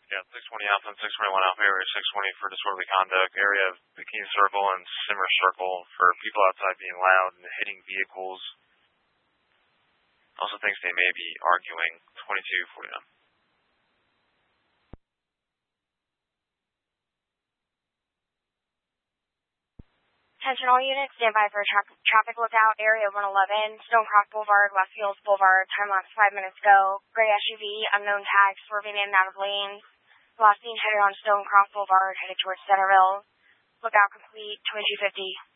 Yeah, 620 Alpha and 621 Alpha, area 620 for disorderly conduct, area of Bikini Circle and Simmer Circle for people outside being loud and hitting vehicles. Also thinks they may be arguing 2249. Attention all units, stand by for traffic lookout, area 111, Stonecroft Boulevard, Westfields Boulevard, time lapse 5 minutes ago, gray SUV, unknown tag, swerving in and out of lanes. Last seen headed on Stonecroft Boulevard, headed towards Centerville. Lookout complete, 2250.